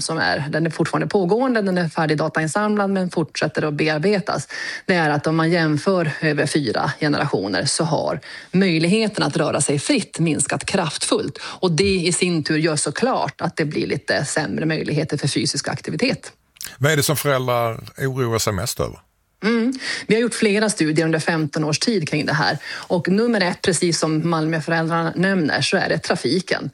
den är fortfarande pågående, den är färdig datainsamlad men fortsätter att bearbetas. Det är att om man jämför över 4 generationer så har möjligheten att röra sig fritt minskat kraftfullt. Och det i sin tur gör såklart att det blir lite sämre möjligheter för fysisk aktivitet. Vad är det som föräldrar oroar sig mest över? Vi har gjort flera studier under 15 års tid kring det här. Och nummer 1, precis som Malmöföräldrarna nämner, så är det trafiken.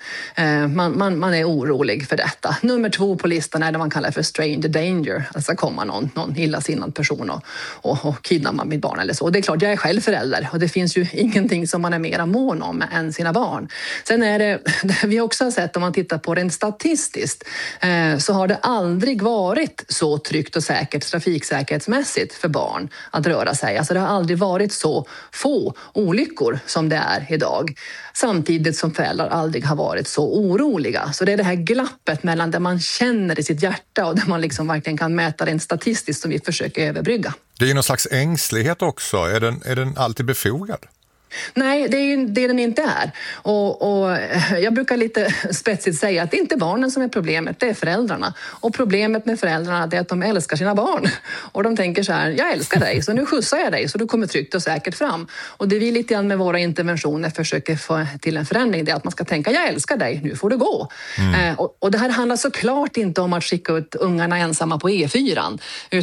Man är orolig för detta. Nummer 2 på listan är det man kallar för stranger danger. Alltså komma någon illasinnad person och kidnappa mitt barn eller så. Och det är klart, jag är själv förälder och det finns ju ingenting som man är mera mån om än sina barn. Sen är det, vi har också sett om man tittar på rent statistiskt, så har det aldrig varit så tryggt och säkert trafiksäkerhetsmässigt för barn att röra sig. Alltså det har aldrig varit så få olyckor som det är idag. Samtidigt som föräldrar aldrig har varit så oroliga. Så det är det här glappet mellan det man känner i sitt hjärta och där man liksom verkligen kan mäta rent statistiskt som vi försöker överbrygga. Det är ju någon slags ängslighet också. Är den alltid befogad? Nej, det är ju det den inte är. Och jag brukar lite spetsigt säga att det är inte barnen som är problemet, det är föräldrarna. Och problemet med föräldrarna är att de älskar sina barn. Och de tänker så här, jag älskar dig så nu skjutsar jag dig så du kommer tryggt och säkert fram. Och det vi lite grann med våra interventioner försöker få till en förändring, det är att man ska tänka, jag älskar dig, nu får du gå. Och det här handlar såklart inte om att skicka ut ungarna ensamma på E4.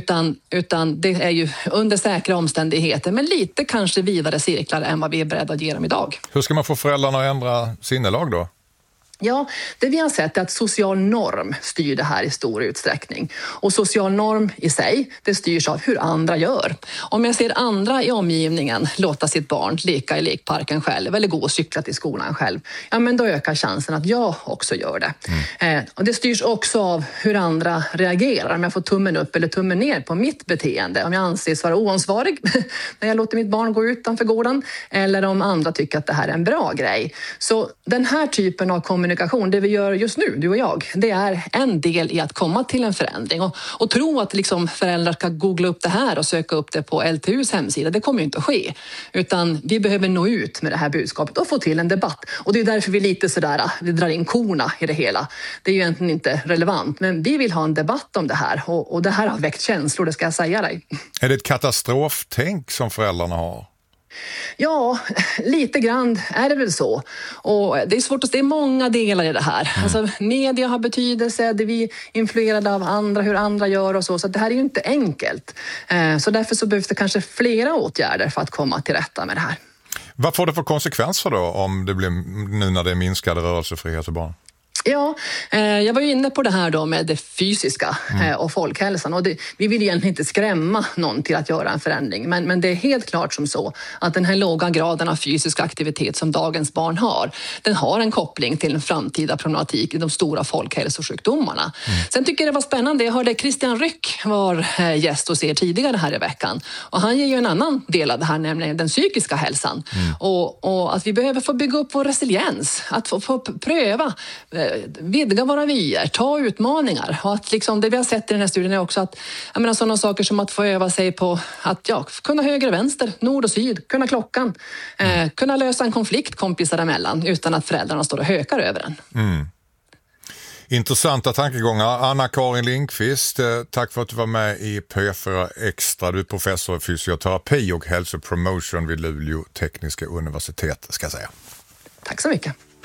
Utan det är ju under säkra omständigheter, men lite kanske vidare cirklar än vad vi är beredda att ge dem idag. Hur ska man få föräldrarna att ändra sinnelag då? Ja, det vi har sett är att social norm styr det här i stor utsträckning. Och social norm i sig, det styrs av hur andra gör. Om jag ser andra i omgivningen låta sitt barn leka i lekparken själv eller gå och cykla till skolan själv, ja men då ökar chansen att jag också gör det. Och det styrs också av hur andra reagerar. Om jag får tummen upp eller tummen ner på mitt beteende. Om jag anses vara oansvarig när jag låter mitt barn gå utanför gården eller om andra tycker att det här är en bra grej. Så den här typen av kommunikation, det vi gör just nu, du och jag, det är en del i att komma till en förändring. Och tro att liksom föräldrar ska googla upp det här och söka upp det på LTUs hemsida, det kommer ju inte att ske. Utan vi behöver nå ut med det här budskapet och få till en debatt. Och det är därför vi lite sådär, vi drar in korna i det hela. Det är ju egentligen inte relevant, men vi vill ha en debatt om det här. Och det här har väckt känslor, det ska jag säga dig. Är det ett katastroftänk som föräldrarna har? Ja, lite grann är det väl så. Och det är svårt att se många delar i det här. Alltså, media har betydelse, det vi är influerade av andra, hur andra gör och så. Så det här är ju inte enkelt. Så därför så behövs det kanske flera åtgärder för att komma till rätta med det här. Vad får det för konsekvenser då om det blir nu när det är minskade rörelsefrihet för barn? Ja, jag var ju inne på det här då med det fysiska och folkhälsan. Och vi vill egentligen inte skrämma någon till att göra en förändring. Men det är helt klart som så att den här låga graden av fysisk aktivitet som dagens barn har, den har en koppling till en framtida problematik i de stora folkhälsosjukdomarna. Sen tycker jag det var spännande. Jag hörde Christian Ryck var gäst hos er tidigare här i veckan. Och han ger ju en annan del av det här, nämligen den psykiska hälsan. Och att vi behöver få bygga upp vår resiliens. Att få pröva vidga våra vyer, ta utmaningar. Och att liksom, det vi har sett i den här studien är också att sådana saker som att få öva sig på att kunna höger och vänster, nord och syd, kunna klockan, kunna lösa en konflikt kompisar emellan utan att föräldrarna står och hökar över den. Intressanta tankegångar. Anna-Karin Lindqvist, tack för att du var med i P4 Extra. Du är professor i fysioterapi och hälsopromotion vid Luleå tekniska universitet, ska jag säga. Tack så mycket.